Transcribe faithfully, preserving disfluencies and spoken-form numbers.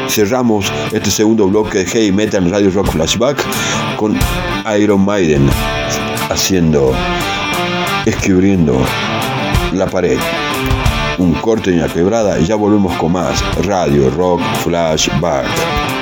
cerramos este segundo bloque de Heavy Metal en Radio Rock Flashback con Iron Maiden haciendo Escribiendo la pared. Un corte y una quebrada y ya volvemos con más Radio Rock Flashback.